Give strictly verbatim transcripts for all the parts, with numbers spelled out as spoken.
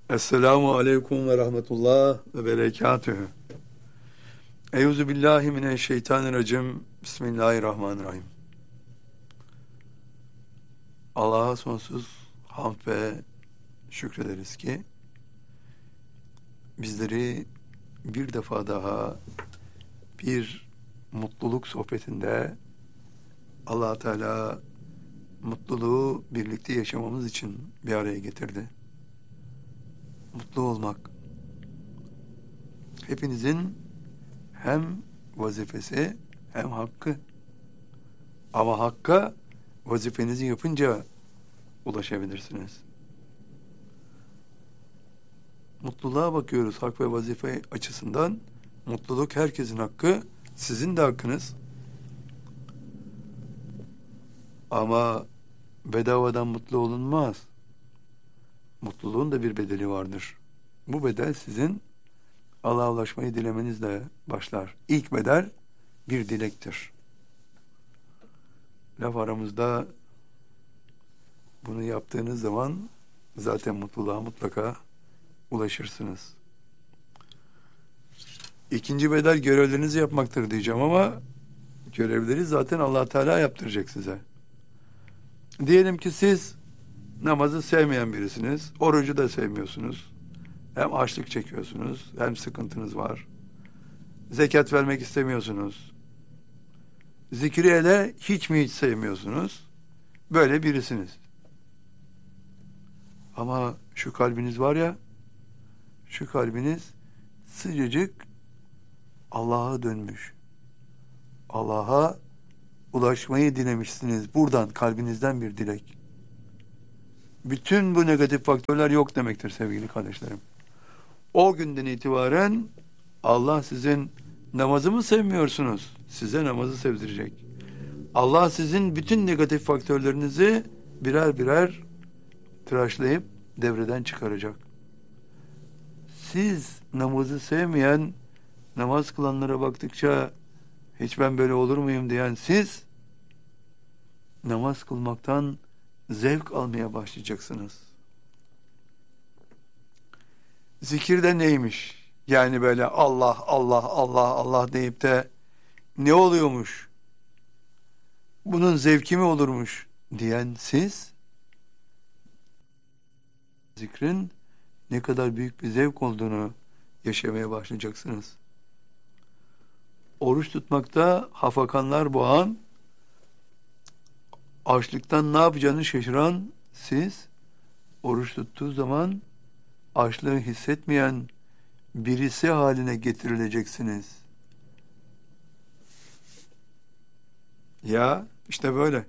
Esselamu aleyküm ve rahmetullah ve berekatühü. Eyûzü billahi mineşşeytanirracim. Bismillahirrahmanirrahim. Allah'a sonsuz hamd ve şükrederiz ki bizleri bir defa daha bir mutluluk sohbetinde Allah Teala mutluluğu birlikte yaşamamız için bir araya getirdi. Mutlu olmak hepinizin hem vazifesi hem hakkı. Ama hakka vazifenizi yapınca ulaşabilirsiniz. Mutluluğa bakıyoruz hak ve vazife açısından. Mutluluk herkesin hakkı, sizin de hakkınız. Ama bedavadan mutlu olunmaz. Mutluluğun da bir bedeli vardır. Bu bedel sizin Allah'a ulaşmayı dilemenizle başlar. İlk bedel bir dilektir. Laf aramızda bunu yaptığınız zaman zaten mutluluğa mutlaka ulaşırsınız. İkinci bedel görevlerinizi yapmaktır diyeceğim ama görevleri zaten Allah Teala yaptıracak size. Diyelim ki siz namazı sevmeyen birisiniz, orucu da sevmiyorsunuz. Hem açlık çekiyorsunuz, hem sıkıntınız var. Zekat vermek istemiyorsunuz. Zikri hele hiç mi hiç sevmiyorsunuz? Böyle birisiniz. Ama şu kalbiniz var ya, şu kalbiniz sıcacık Allah'a dönmüş. Allah'a ulaşmayı dilemişsiniz. Buradan, kalbinizden bir dilek. Bütün bu negatif faktörler yok demektir sevgili kardeşlerim. O günden itibaren Allah sizin namazı mı sevmiyorsunuz? Size namazı sevdirecek. Allah sizin bütün negatif faktörlerinizi birer birer tıraşlayıp devreden çıkaracak. Siz namazı sevmeyen, namaz kılanlara baktıkça hiç ben böyle olur muyum diyen siz namaz kılmaktan zevk almaya başlayacaksınız. Zikir de neymiş? Yani böyle Allah, Allah, Allah, Allah deyip de ne oluyormuş? Bunun zevki mi olurmuş diyen siz, zikrin ne kadar büyük bir zevk olduğunu yaşamaya başlayacaksınız. Oruç tutmakta hafakanlar boğan, açlıktan ne yapacağını şaşıran siz, oruç tuttuğu zaman açlığı hissetmeyen birisi haline getirileceksiniz. Ya işte böyle.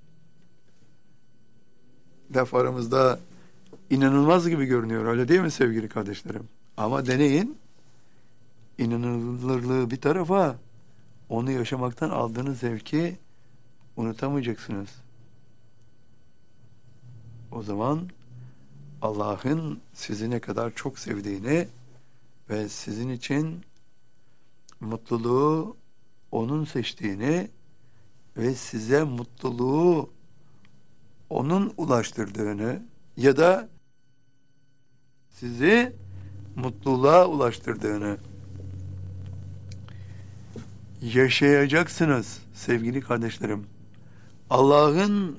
Laf aramızda inanılmaz gibi görünüyor, öyle değil mi sevgili kardeşlerim? Ama deneyin, inanılırlığı bir tarafa, onu yaşamaktan aldığınız zevki unutamayacaksınız. O zaman Allah'ın sizi ne kadar çok sevdiğini ve sizin için mutluluğu onun seçtiğini ve size mutluluğu onun ulaştırdığını ya da sizi mutluluğa ulaştırdığını yaşayacaksınız sevgili kardeşlerim. Allah'ın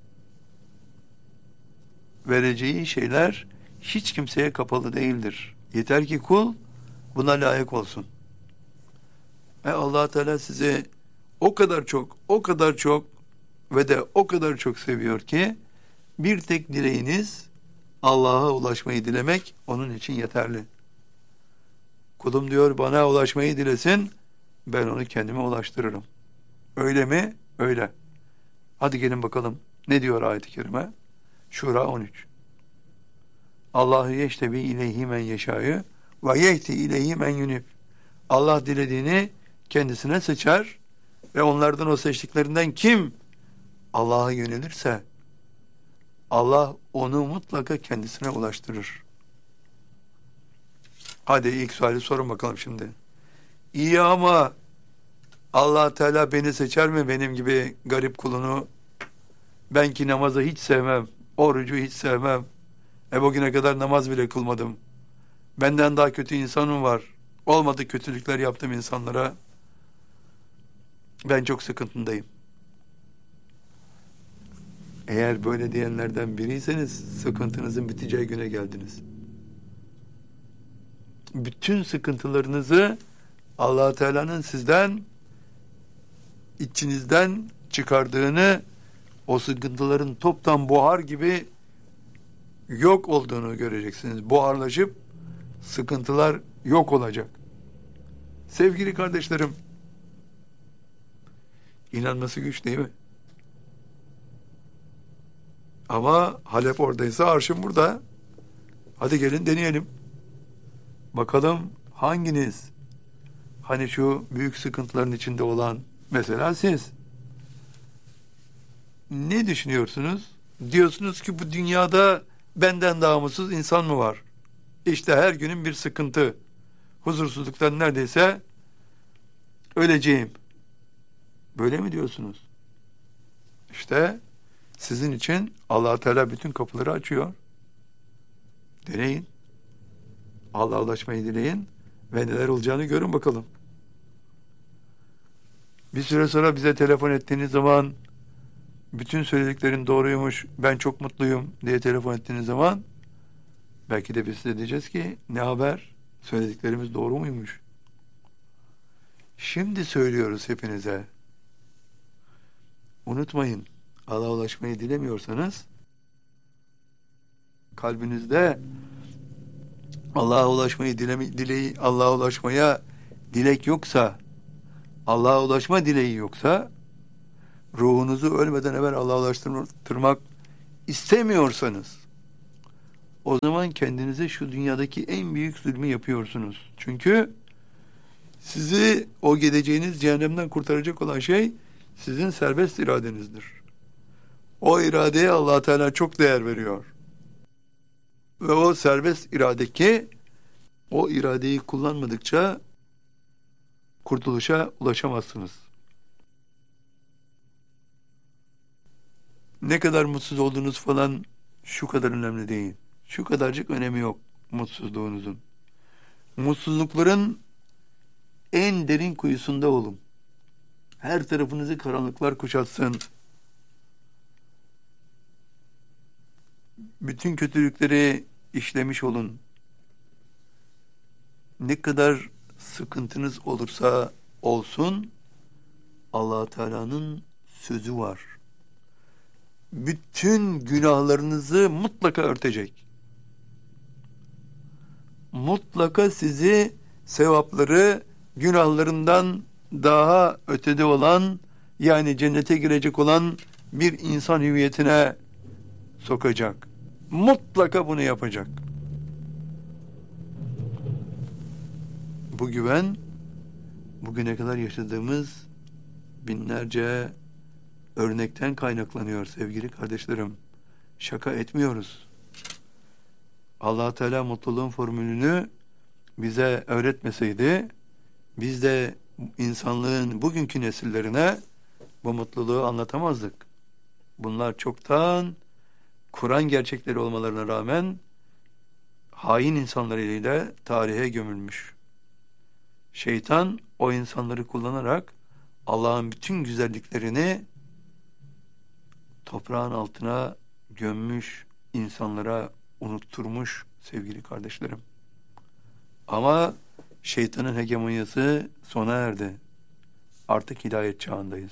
vereceği şeyler hiç kimseye kapalı değildir. Yeter ki kul buna layık olsun. Ve Allah Teala sizi o kadar çok, o kadar çok ve de o kadar çok seviyor ki bir tek dileğiniz Allah'a ulaşmayı dilemek onun için yeterli. Kulum diyor bana ulaşmayı dilesin, ben onu kendime ulaştırırım. Öyle mi? Öyle. Hadi gelin bakalım. Ne diyor ayet-i kerime? Şura on üç. Allahu yeştebi ileyhi men yeşâ'yı ve yehti ileyhi men yunib. Allah dilediğini kendisine seçer ve onlardan, o seçtiklerinden kim Allah'a yönelirse Allah onu mutlaka kendisine ulaştırır. Hadi ilk suali sorun bakalım şimdi. İyi ama Allah Teala beni seçer mi, benim gibi garip kulunu? Ben ki namazı hiç sevmem, orucu hiç sevmem, E bugüne kadar namaz bile kılmadım. Benden daha kötü insanım var. Olmadı kötülükler yaptım insanlara. Ben çok sıkıntındayım. Eğer böyle diyenlerden biriyseniz sıkıntınızın biteceği güne geldiniz. Bütün sıkıntılarınızı Allah Teala'nın sizden, içinizden çıkardığını, o sıkıntıların toptan buhar gibi yok olduğunu göreceksiniz. Buharlaşıp sıkıntılar yok olacak. Sevgili kardeşlerim, inanması güç değil mi? Ama Halep oradaysa arşın burada. Hadi gelin deneyelim. Bakalım hanginiz, hani şu büyük sıkıntıların içinde olan, mesela siz, ne düşünüyorsunuz? Diyorsunuz ki bu dünyada benden daha mutsuz insan mı var? İşte her günün bir sıkıntı. Huzursuzluktan neredeyse öleceğim. Böyle mi diyorsunuz? İşte sizin için Allah Teala bütün kapıları açıyor. Deneyin. Allah'a ulaşmayı dileyin ve neler olacağını görün bakalım. Bir süre sonra bize telefon ettiğiniz zaman, bütün söylediklerin doğruymuş, ben çok mutluyum diye telefon ettiğiniz zaman, belki de biz size diyeceğiz ki ne haber? Söylediklerimiz doğru muymuş? Şimdi söylüyoruz hepinize. Unutmayın, Allah'a ulaşmayı dilemiyorsanız, kalbinizde Allah'a ulaşmayı dilemi, dileği, Allah'a ulaşmaya dilek yoksa, Allah'a ulaşma dileği yoksa, ruhunuzu ölmeden evvel Allah'a ulaştırmak istemiyorsanız, o zaman kendinize şu dünyadaki en büyük zulmü yapıyorsunuz. Çünkü sizi o gideceğiniz cehennemden kurtaracak olan şey sizin serbest iradenizdir. O iradeye Allah Teala çok değer veriyor. Ve o serbest iradeki, o iradeyi kullanmadıkça kurtuluşa ulaşamazsınız. Ne kadar mutsuz olduğunuz falan şu kadar önemli değil. Şu kadarcık önemi yok mutsuzluğunuzun. Mutsuzlukların en derin kuyusunda olun. Her tarafınızı karanlıklar kuşatsın. Bütün kötülükleri işlemiş olun. Ne kadar sıkıntınız olursa olsun, Allah Teala'nın sözü var. Bütün günahlarınızı mutlaka örtecek. Mutlaka sizi sevapları günahlarından daha ötede olan, yani cennete girecek olan bir insan hüviyetine sokacak. Mutlaka bunu yapacak. Bu güven, bugüne kadar yaşadığımız binlerce örnekten kaynaklanıyor sevgili kardeşlerim. Şaka etmiyoruz. Allah Teala mutluluğun formülünü bize öğretmeseydi, biz de insanlığın bugünkü nesillerine bu mutluluğu anlatamazdık. Bunlar çoktan Kur'an gerçekleri olmalarına rağmen hain insanlarıyla tarihe gömülmüş. Şeytan o insanları kullanarak Allah'ın bütün güzelliklerini toprağın altına gömmüş, insanlara unutturmuş sevgili kardeşlerim. Ama şeytanın hegemonyası sona erdi. Artık hidayet çağındayız.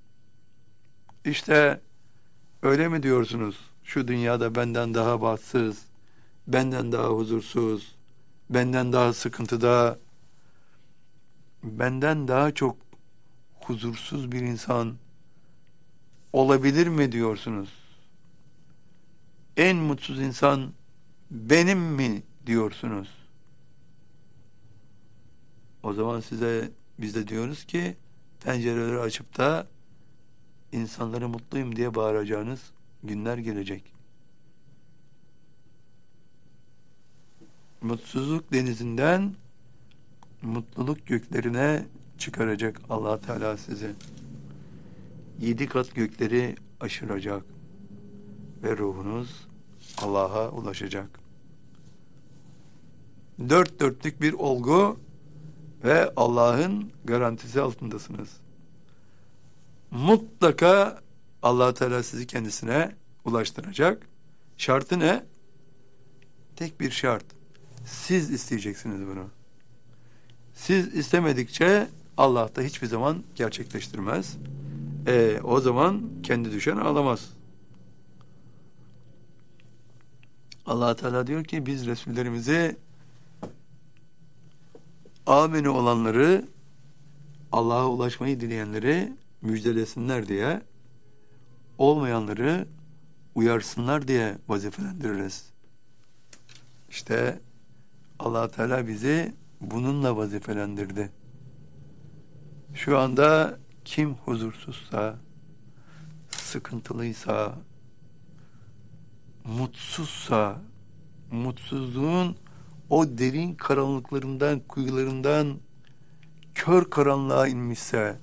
İşte öyle mi diyorsunuz? Şu dünyada benden daha bahtsız, benden daha huzursuz, benden daha sıkıntıda, benden daha çok huzursuz bir insan olabilir mi diyorsunuz? En mutsuz insan benim mi diyorsunuz? O zaman size, biz de diyoruz ki, pencereleri açıp da insanlara mutluyum diye bağıracağınız günler gelecek. Mutsuzluk denizinden mutluluk göklerine çıkaracak Allah Teala sizi. Yedi kat gökleri aşıracak ve ruhunuz Allah'a ulaşacak. Dört dörtlük bir olgu ve Allah'ın garantisi altındasınız. Mutlaka Allah Teala sizi kendisine ulaştıracak. Şartı ne? Tek bir şart. Siz isteyeceksiniz bunu. Siz istemedikçe Allah da hiçbir zaman gerçekleştirmez. E, o zaman kendi düşen ağlamaz. Allah Teala diyor ki biz Resullerimizi ameni olanları, Allah'a ulaşmayı dileyenleri müjdelesinler diye, olmayanları uyarsınlar diye vazifelendiririz. İşte Allah Teala bizi bununla vazifelendirdi. Şu anda kim huzursuzsa, sıkıntılıysa, mutsuzsa, mutsuzluğun o derin karanlıklarından, kuyularından kör karanlığa inmişse,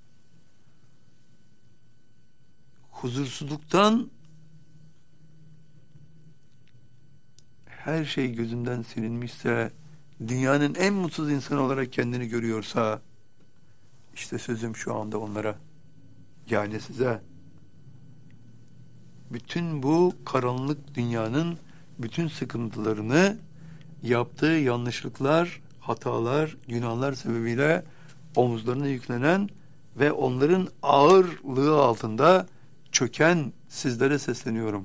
huzursuzluktan her şey gözünden silinmişse, dünyanın en mutsuz insanı olarak kendini görüyorsa, işte sözüm şu anda onlara, yani size. Bütün bu karanlık dünyanın bütün sıkıntılarını yaptığı yanlışlıklar, hatalar, günahlar sebebiyle omuzlarına yüklenen ve onların ağırlığı altında çöken sizlere sesleniyorum.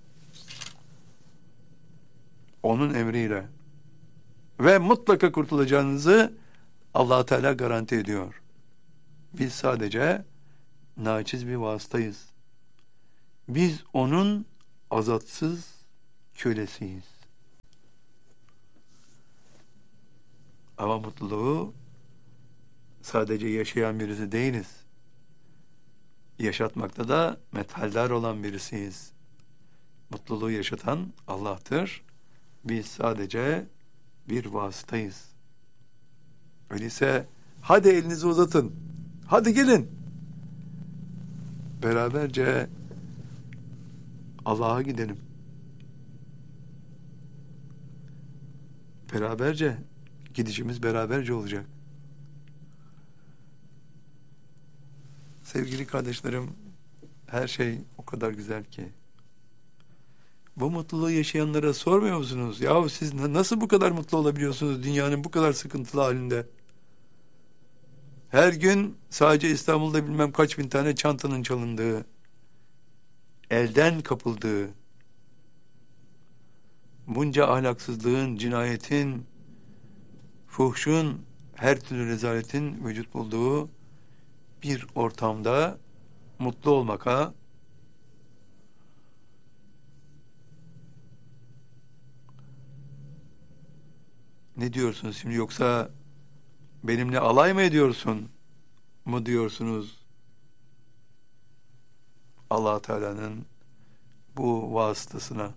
Onun emriyle. Ve mutlaka kurtulacağınızı Allah Teala garanti ediyor. Biz sadece naçiz bir vasıtayız. Biz onun azatsız kölesiyiz. Ama mutluluğu sadece yaşayan birisi değiliz. Yaşatmakta da methaldar olan birisiyiz. Mutluluğu yaşatan Allah'tır. Biz sadece bir vasıtayız. Öyleyse hadi elinizi uzatın. Hadi gelin. Beraberce Allah'a gidelim. Beraberce, gidişimiz beraberce olacak. Sevgili kardeşlerim, her şey o kadar güzel ki. Bu mutluluğu yaşayanlara sormuyor musunuz? Yahu siz nasıl bu kadar mutlu olabiliyorsunuz dünyanın bu kadar sıkıntılı halinde? Her gün sadece İstanbul'da bilmem kaç bin tane çantanın çalındığı, elden kapıldığı, bunca ahlaksızlığın, cinayetin, fuhşun, her türlü rezaletin vücut bulduğu bir ortamda mutlu olmaka, ne diyorsunuz şimdi, yoksa benimle alay mı ediyorsun mu diyorsunuz? Allah Teala'nın bu vasıtasına.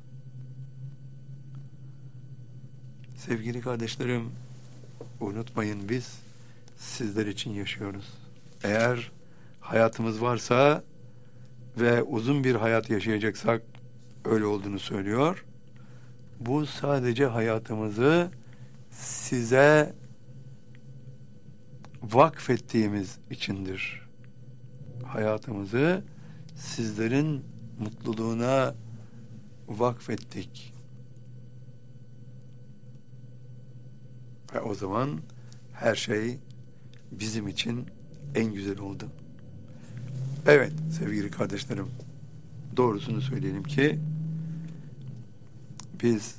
Sevgili kardeşlerim, unutmayın biz sizler için yaşıyoruz. Eğer hayatımız varsa ve uzun bir hayat yaşayacaksak, öyle olduğunu söylüyor. Bu sadece hayatımızı size vakfettiğimiz içindir. Hayatımızı sizlerin mutluluğuna vakfettik. Ve o zaman her şey bizim için en güzel oldu. Evet sevgili kardeşlerim, doğrusunu söyleyelim ki biz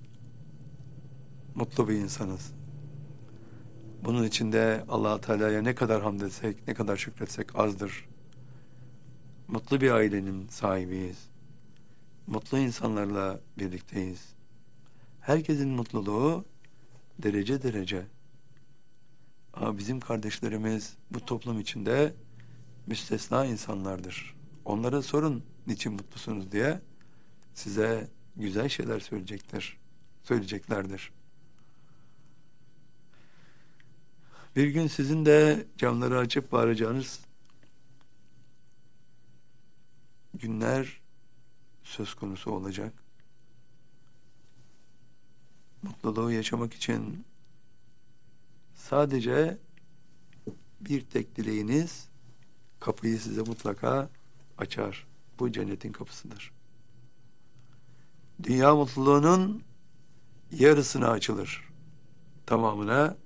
mutlu bir insanız. Bunun içinde Allah Teala'ya ne kadar hamd etsek, ne kadar şükretsek azdır. Mutlu bir ailenin sahibiyiz. Mutlu insanlarla birlikteyiz. Herkesin mutluluğu derece derece. Ama bizim kardeşlerimiz bu toplum içinde müstesna insanlardır. Onlara sorun niçin mutlusunuz diye, size güzel şeyler söyleyecektir. Söyleyeceklerdir. Bir gün sizin de camları açıp bağıracağınız günler söz konusu olacak. mutluluğu yaşamak için sadece bir tek dileğiniz kapıyı size mutlaka açar. Bu cennetin kapısıdır. Dünya mutluluğunun yarısına açılır. Tamamına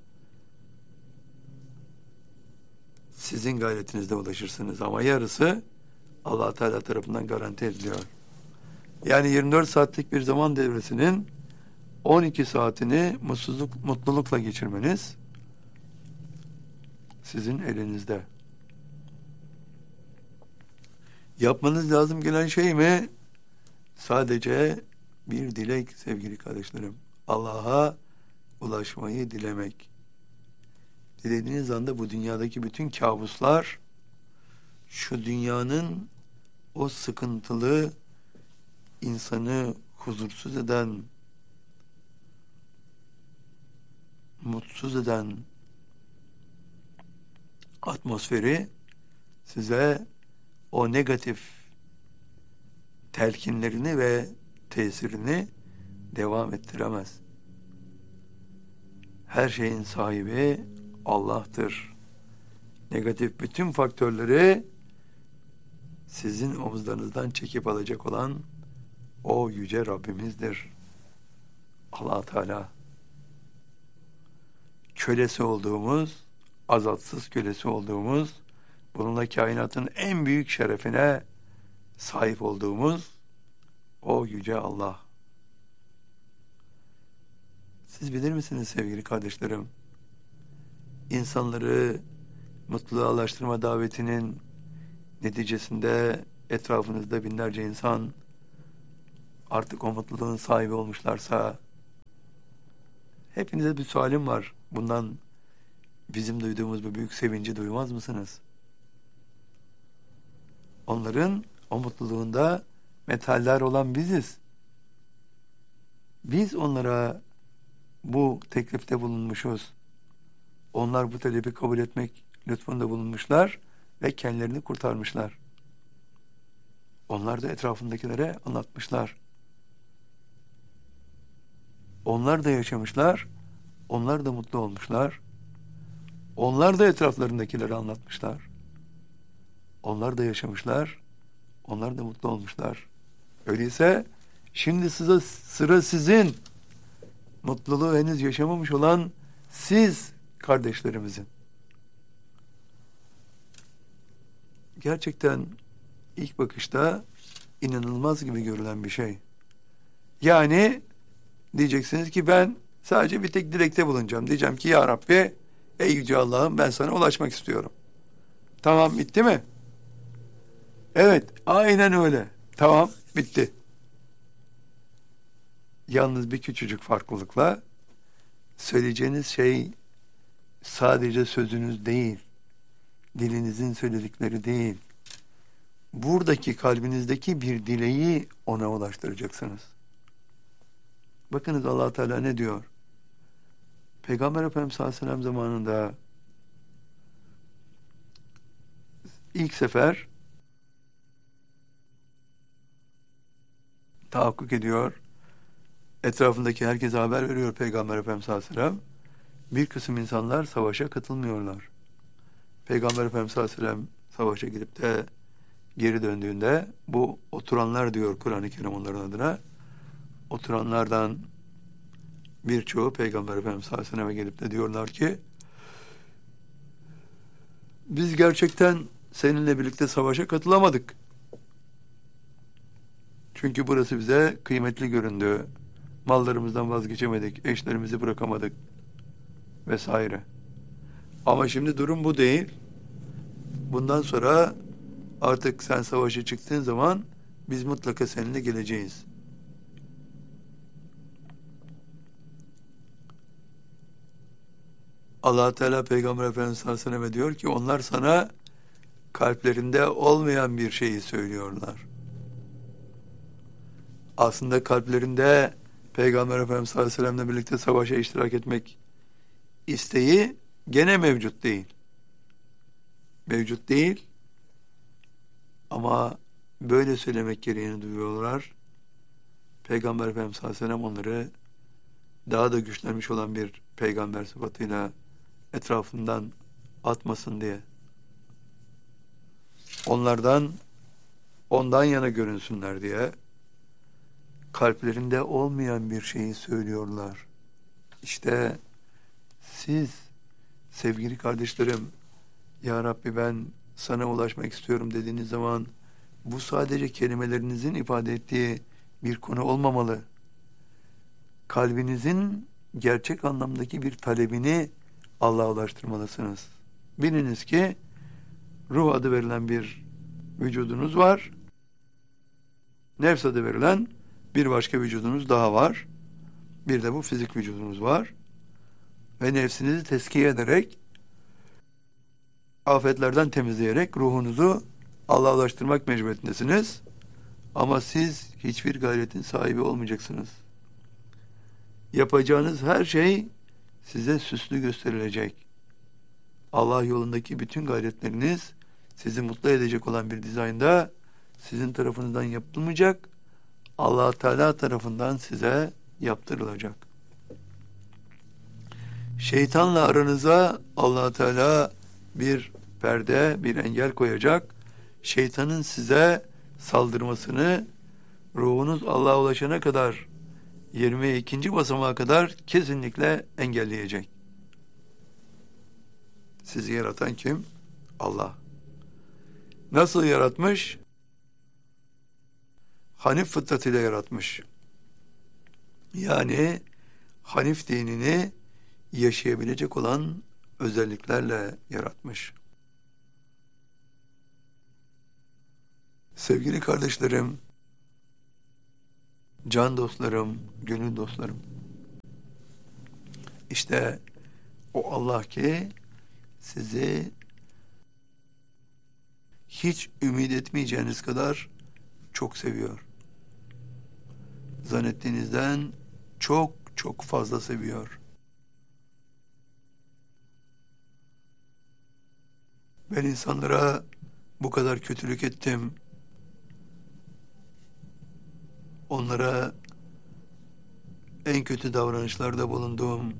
sizin gayretinizle ulaşırsınız. Ama yarısı Allah Teala tarafından garanti ediliyor. Yani yirmi dört saatlik bir zaman devresinin on iki saatini mutsuzluk, mutlulukla geçirmeniz sizin elinizde. Yapmanız lazım gelen şey mi? Sadece bir dilek sevgili kardeşlerim. Allah'a ulaşmayı dilemek. Dilediğiniz anda bu dünyadaki bütün kabuslar, şu dünyanın o sıkıntılı, insanı huzursuz eden, mutsuz eden atmosferi size o negatif telkinlerini ve tesirini devam ettiremez. Her şeyin sahibi Allah'tır. Negatif bütün faktörleri sizin omuzlarınızdan çekip alacak olan o yüce Rabbimizdir. Allah Teala. Kölesi olduğumuz, azatsız kölesi olduğumuz, bununla kainatın en büyük şerefine sahip olduğumuz o yüce Allah. Siz bilir misiniz sevgili kardeşlerim? İnsanları mutluluğa ulaştırma davetinin neticesinde etrafınızda binlerce insan artık o mutluluğun sahibi olmuşlarsa, hepinize bir sualim var. Bundan bizim duyduğumuz bu büyük sevinci duymaz mısınız? Onların o mutluluğunda metaller olan biziz. Biz onlara bu teklifte bulunmuşuz. Onlar bu talebi kabul etmek lütfunda bulunmuşlar ve kendilerini kurtarmışlar. Onlar da etrafındakilere anlatmışlar. Onlar da yaşamışlar, onlar da mutlu olmuşlar. Onlar da etraflarındakilere anlatmışlar. Onlar da yaşamışlar, onlar da mutlu olmuşlar. Öyleyse şimdi size sıra sizin. Mutluluğu henüz yaşamamış olan siz kardeşlerimizin. Gerçekten ilk bakışta inanılmaz gibi görülen bir şey. Yani diyeceksiniz ki ben sadece bir tek dilekte bulunacağım. Diyeceğim ki ya Rabbi, ey yüce Allah'ım ben sana ulaşmak istiyorum. Tamam, bitti mi? Evet, aynen öyle. Tamam, bitti. Yalnız bir küçücük farklılıkla söyleyeceğiniz şey sadece sözünüz değil, dilinizin söyledikleri değil. Buradaki kalbinizdeki bir dileği ona ulaştıracaksınız. Bakınız Allah Teala ne diyor? Peygamber Efendimiz sallallahu aleyhi ve sellem zamanında ilk sefer tahakkuk ediyor. Etrafındaki herkese haber veriyor Peygamber Efendimiz sallallahu aleyhi ve sellem. Bir kısım insanlar savaşa katılmıyorlar. Peygamber Efendimiz sallallahu aleyhi ve sellem savaşa gidip de geri döndüğünde bu oturanlar diyor Kur'an-ı Kerim onların adına. Oturanlardan birçoğu Peygamber Efendimiz sallallahu aleyhi ve sellem'e gelip de diyorlar ki biz gerçekten seninle birlikte savaşa katılamadık. Çünkü burası bize kıymetli göründü. Mallarımızdan vazgeçemedik, eşlerimizi bırakamadık vesaire. Ama şimdi durum bu değil. Bundan sonra artık sen savaşa çıktığın zaman biz mutlaka seninle geleceğiz. Allah Teala Peygamber Efendimiz sallallahu aleyhi ve sellem'e diyor ki onlar sana kalplerinde olmayan bir şeyi söylüyorlar. Aslında kalplerinde Peygamber Efendimiz sallallahu aleyhi ve sellem'le birlikte savaşa iştirak etmek isteği gene mevcut değil. Mevcut değil. Ama böyle söylemek gereğini duyuyorlar. Peygamber Efendimiz sallallahu aleyhi ve sellem onları daha da güçlenmiş olan bir peygamber sıfatıyla etrafından atmasın diye. Onlardan, ondan yana görünsünler diye kalplerinde olmayan bir şeyi söylüyorlar. İşte siz sevgili kardeşlerim, Ya Rabbi ben sana ulaşmak istiyorum dediğiniz zaman bu sadece kelimelerinizin ifade ettiği bir konu olmamalı. Kalbinizin gerçek anlamdaki bir talebini Allah'a ulaştırmalısınız. Biliniz ki ruh adı verilen bir vücudunuz var. Nefs adı verilen bir başka vücudunuz daha var. Bir de bu fizik vücudunuz var. Ve nefsinizi teskiye ederek, afetlerden temizleyerek ruhunuzu Allah'a ulaştırmak mecburiyetindesiniz. Ama siz hiçbir gayretin sahibi olmayacaksınız. Yapacağınız her şey size süslü gösterilecek. Allah yolundaki bütün gayretleriniz sizi mutlu edecek olan bir dizaynda sizin tarafınızdan yapılmayacak, Allah Teala tarafından size yaptırılacak. Şeytanla aranıza Allah Teala bir perde, bir engel koyacak. Şeytanın size saldırmasını ruhunuz Allah'a ulaşana kadar yirmi ikinci basamağa kadar kesinlikle engelleyecek. Sizi yaratan kim? Allah. Nasıl yaratmış? Hanif fıtratıyla yaratmış. Yani Hanif dinini yaşayabilecek olan özelliklerle yaratmış. Sevgili kardeşlerim, can dostlarım, gönül dostlarım. İşte o Allah ki sizi hiç ümit etmeyeceğiniz kadar çok seviyor. Zannettiğinizden çok çok fazla seviyor. Ben insanlara bu kadar kötülük ettim. Onlara en kötü davranışlarda bulundum.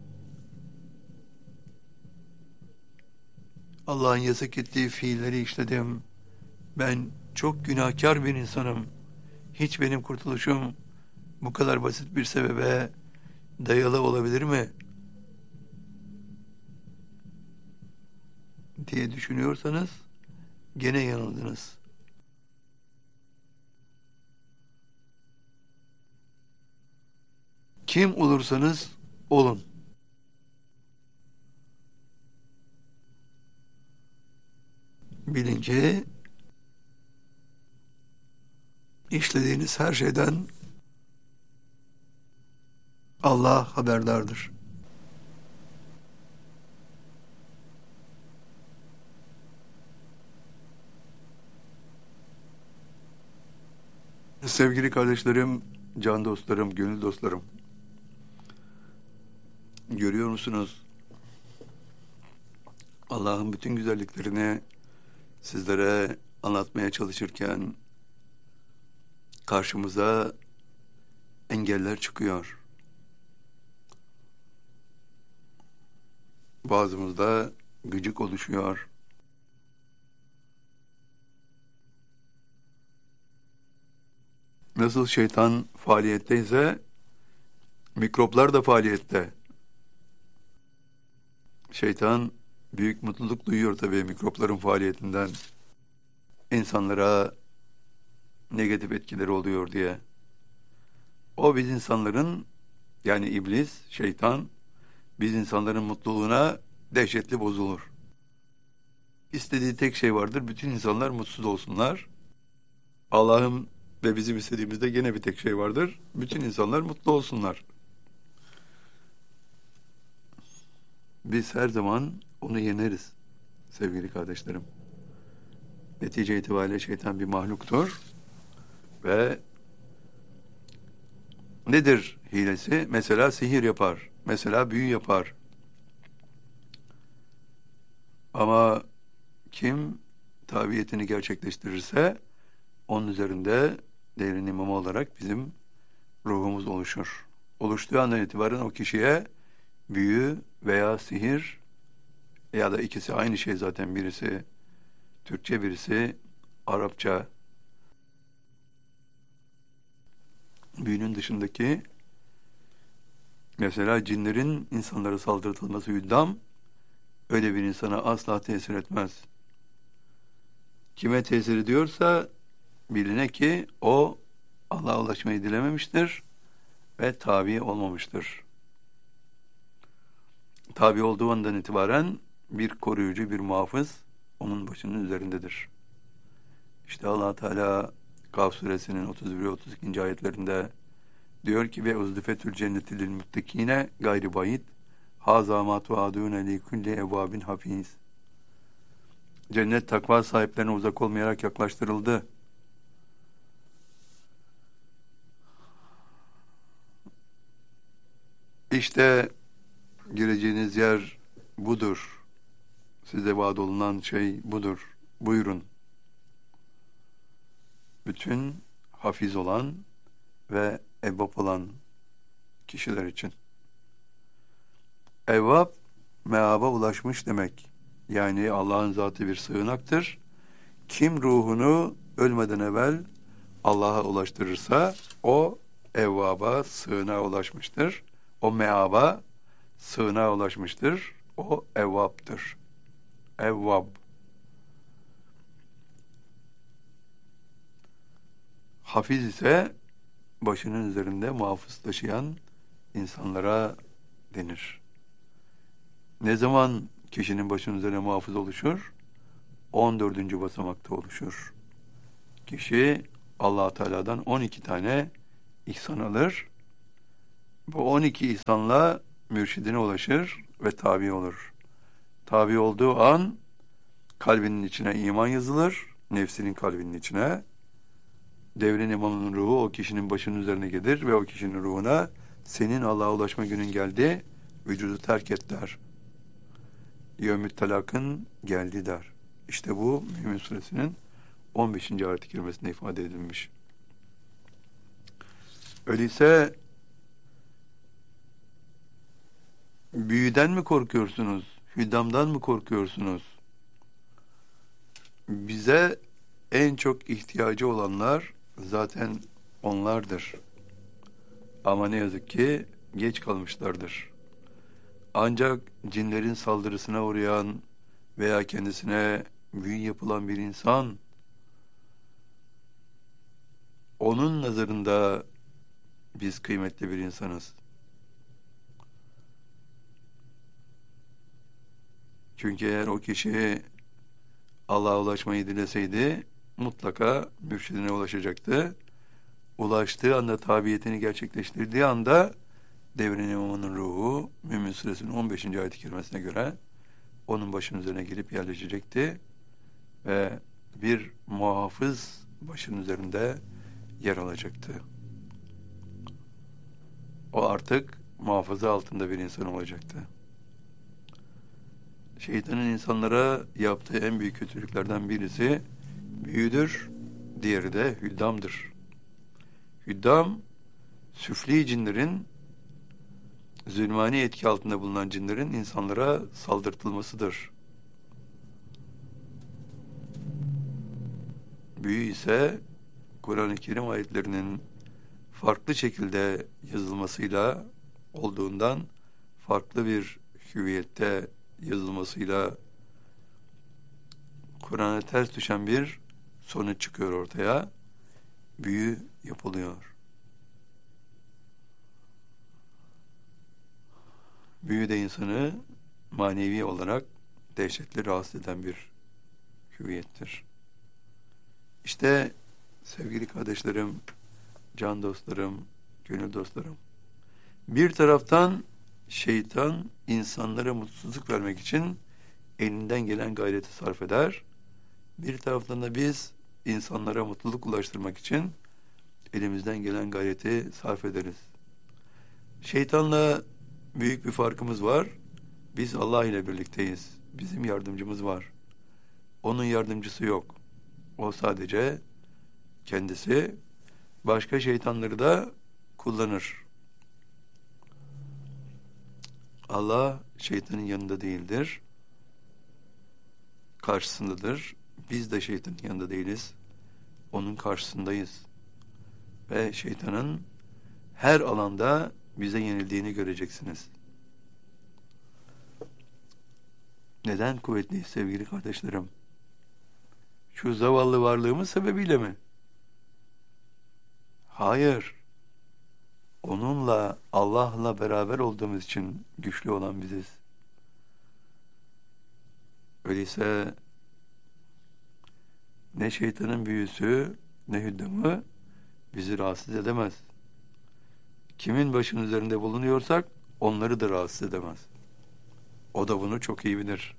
Allah'ın yasak ettiği fiilleri işledim. Ben çok günahkar bir insanım. Hiç benim kurtuluşum bu kadar basit bir sebebe dayalı olabilir mi diye düşünüyorsanız gene yanıldınız. Kim olursanız olun. Bilin ki işlediğiniz her şeyden Allah haberdardır. Sevgili kardeşlerim, can dostlarım, gönül dostlarım. Görüyor musunuz? Allah'ın bütün güzelliklerini sizlere anlatmaya çalışırken karşımıza engeller çıkıyor. Bazımızda gıcık oluşuyor. Nasıl şeytan faaliyetteyse mikroplar da faaliyette. Şeytan büyük mutluluk duyuyor tabii mikropların faaliyetinden. İnsanlara negatif etkileri oluyor diye. O biz insanların, yani iblis, şeytan, biz insanların mutluluğuna dehşetli bozulur. İstediği tek şey vardır, bütün insanlar mutsuz olsunlar. Allah'ım ve bizim istediğimizde gene bir tek şey vardır, bütün insanlar mutlu olsunlar. Biz her zaman onu yeneriz sevgili kardeşlerim. Netice itibariyle şeytan bir mahluktur ve nedir hilesi? Mesela sihir yapar, mesela büyü yapar. Ama kim tabiyetini gerçekleştirirse onun üzerinde değerin imamı olarak bizim ruhumuz oluşur. oluştuğu andan itibaren o kişiye büyü veya sihir, ya da ikisi aynı şey zaten, birisi Türkçe, birisi Arapça. Büyünün dışındaki, mesela cinlerin insanlara saldırtılması, hüddam, öyle bir insana asla tesir etmez. Kime tesir ediyorsa biline ki o Allah'a ulaşmayı dilememiştir ve tabi olmamıştır. Tabi olduğu andan itibaren bir koruyucu, bir muhafız onun başının üzerindedir. İşte Allah Teala Kaf suresinin otuz bir otuz iki. ayetlerinde diyor ki: ve uzdifetül cenneti lil muttakine gayri bayit haza ma tuadune li kulli evabin hafiz. Cennet takva sahiplerine uzak olmayarak yaklaştırıldı. İşte gireceğiniz yer budur. Size vaat olunan şey budur. Buyurun. Bütün hafiz olan ve evvab olan kişiler için. Evvab, meaba ulaşmış demek. Yani Allah'ın zatı bir sığınaktır. Kim ruhunu ölmeden evvel Allah'a ulaştırırsa o evvaba, sığınağa ulaşmıştır. O meaba, sığınağa ulaşmıştır. O evvaptır. Evvab. Hafiz ise başının üzerinde muhafız taşıyan insanlara denir. Ne zaman kişinin başının üzerine muhafız oluşur? on dördüncü basamakta oluşur. Kişi Allah Teala'dan on iki tane ihsan alır. Bu on iki ihsanla mürşidine ulaşır ve tabi olur. Tabi olduğu an kalbinin içine iman yazılır, nefsinin kalbinin içine. Devrin imamının ruhu o kişinin başının üzerine gelir ve o kişinin ruhuna senin Allah'a ulaşma günün geldi, vücudu terk et der. Yevmü't talakın geldi der. İşte bu Mümin Suresinin on beşinci ayet-i kerimesinde ifade edilmiş. Öyleyse büyüden mi korkuyorsunuz? Hüddamdan mı korkuyorsunuz? Bize en çok ihtiyacı olanlar zaten onlardır. Ama ne yazık ki geç kalmışlardır. Ancak cinlerin saldırısına uğrayan veya kendisine büyü yapılan bir insan, onun nazarında biz kıymetli bir insanız. Çünkü eğer o kişi Allah'a ulaşmayı dileseydi mutlaka mürşidine ulaşacaktı. Ulaştığı anda, tabiyetini gerçekleştirdiği anda devrin imamının ruhu Mümin Suresinin on beşinci ayet-i kerimesine göre onun başının üzerine gelip yerleşecekti ve bir muhafız başının üzerinde yer alacaktı. O artık muhafaza altında bir insan olacaktı. Şeytanın insanlara yaptığı en büyük kötülüklerden birisi büyüdür, diğeri de hüddamdır. Hüddam, süfli cinlerin, zulmani etki altında bulunan cinlerin insanlara saldırtılmasıdır. Büyü ise Kur'an-ı Kerim ayetlerinin farklı şekilde yazılmasıyla olduğundan, farklı bir hüviyette yazılmasıyla Kur'an'a ters düşen bir sonuç çıkıyor ortaya. Büyü yapılıyor. Büyü de insanı manevi olarak dehşetli rahatsız eden bir hüviyettir. İşte sevgili kardeşlerim, can dostlarım, gönül dostlarım, bir taraftan şeytan insanlara mutsuzluk vermek için elinden gelen gayreti sarf eder. Bir taraftan da biz insanlara mutluluk ulaştırmak için elimizden gelen gayreti sarf ederiz. Şeytanla büyük bir farkımız var. Biz Allah ile birlikteyiz. Bizim yardımcımız var. Onun yardımcısı yok. O sadece kendisi, başka şeytanları da kullanır. Allah şeytanın yanında değildir. Karşısındadır. Biz de şeytanın yanında değiliz. Onun karşısındayız. Ve şeytanın her alanda bize yenildiğini göreceksiniz. Neden kuvvetliyiz sevgili kardeşlerim? Şu zavallı varlığımız sebebiyle mi? Hayır. Onunla, Allah'la beraber olduğumuz için güçlü olan biziz. Öyleyse ne şeytanın büyüsü, ne hüddamı bizi rahatsız edemez. Kimin başının üzerinde bulunuyorsak onları da rahatsız edemez. O da bunu çok iyi bilir.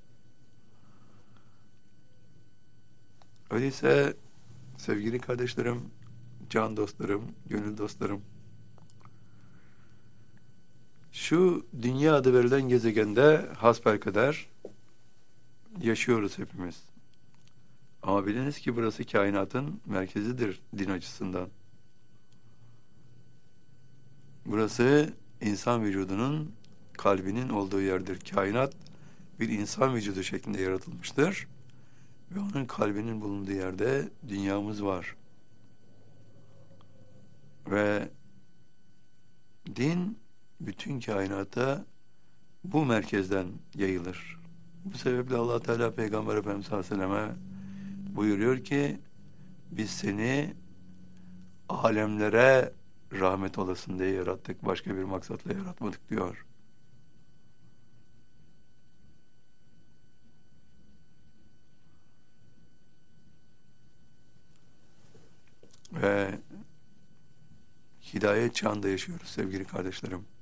Öyleyse sevgili kardeşlerim, can dostlarım, gönül dostlarım, şu dünya adı verilen gezegende hasbelkader yaşıyoruz hepimiz. Ama biliniz ki burası kainatın merkezidir din açısından. Burası insan vücudunun, kalbinin olduğu yerdir. Kainat bir insan vücudu şeklinde yaratılmıştır. Ve onun kalbinin bulunduğu yerde dünyamız var. Ve din bütün kainata bu merkezden yayılır. Bu sebeple Allah Teala Peygamber Efendimiz sallallahu aleyhi ve selleme buyuruyor ki biz seni alemlere rahmet olasın diye yarattık. Başka bir maksatla yaratmadık diyor. Ve hidayet çağında yaşıyoruz sevgili kardeşlerim.